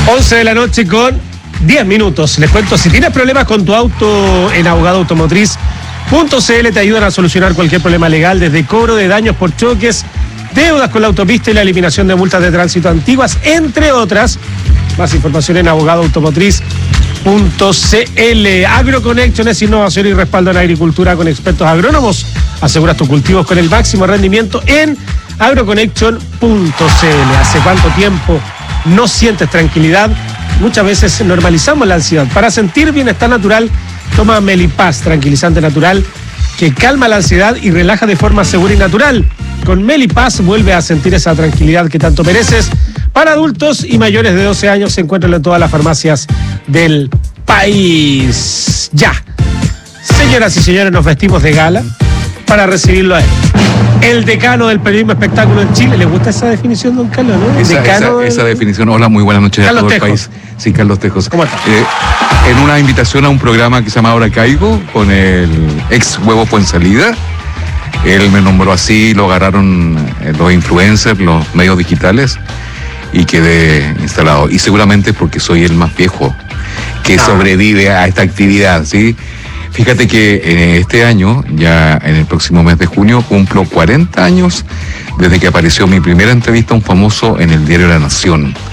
11 de la noche con 10 minutos. Les cuento, si tienes problemas con tu auto, en Abogado Automotriz.cl te ayudan a solucionar cualquier problema legal, desde cobro de daños por choques, deudas con la autopista y la eliminación de multas de tránsito antiguas, entre otras. Más información en abogadoautomotriz.cl. AgroConnection es innovación y respaldo en agricultura con expertos agrónomos. Aseguras tus cultivos con el máximo rendimiento en agroconnection.cl. ¿Hace cuánto tiempo no sientes tranquilidad? Muchas veces normalizamos la ansiedad. Para sentir bienestar natural, toma Melipaz, tranquilizante natural que calma la ansiedad y relaja de forma segura y natural. Con Melipaz vuelve a sentir esa tranquilidad que tanto mereces. Para adultos y mayores de 12 años se encuentran en todas las farmacias del país. Ya. Señoras y señores, nos vestimos de gala para recibirlo a él. El decano del periodismo espectáculo en Chile. ¿Le gusta esa definición, don Carlos? ¿No? Esa definición. Hola, muy buenas noches Carlos a todo Tejos. el país. Sí, Carlos Tejos. ¿Cómo está? En una invitación a un programa que se llama Ahora Caigo, con el ex Huevo Fuensalida. Él me nombró así, lo agarraron los influencers, los medios digitales, y quedé instalado. Y seguramente porque soy el más viejo que sobrevive a esta actividad, ¿sí? Fíjate que este año, ya en el próximo mes de junio, cumplo 40 años desde que apareció mi primera entrevista a un famoso en el diario La Nación.